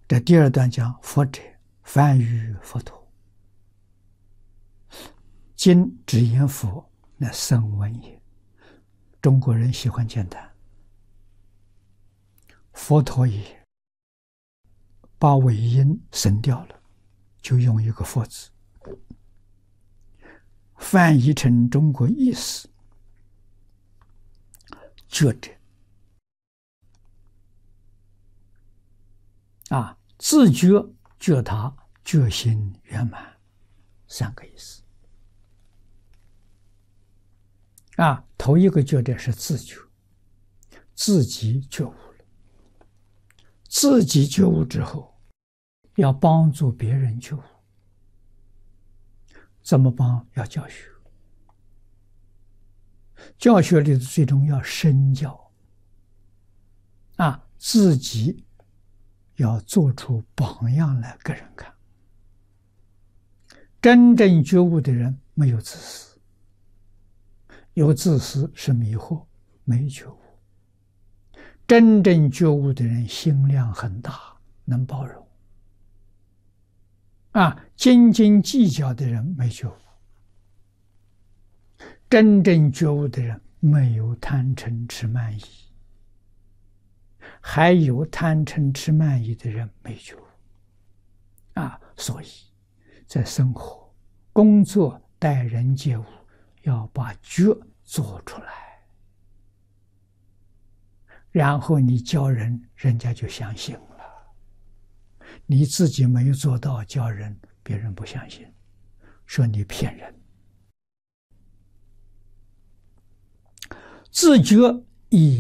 这第二段讲佛者，梵语佛陀，今只言佛，那声闻也。中国人喜欢简单，佛陀也，把尾音省掉了，就用一个佛字，翻译成中国意思，觉者自觉觉他，觉心圆满，三个意思。头一个觉者是自觉，自己觉悟了，自己觉悟之后，要帮助别人觉悟，怎么帮？要教学，教学里的最重要身教，自己要做出榜样来给人看。真正觉悟的人没有自私，有自私是迷惑，没觉悟。真正觉悟的人心量很大，能包容。斤斤计较的人没觉悟。真正觉悟的人没有贪嗔痴慢疑，还有贪嗔痴慢疑的人没觉悟。所以在生活、工作、待人接物，要把觉做出来，然后你教人，人家就相信了。你自己没有做到，教人，别人不相信，说你骗人。自觉以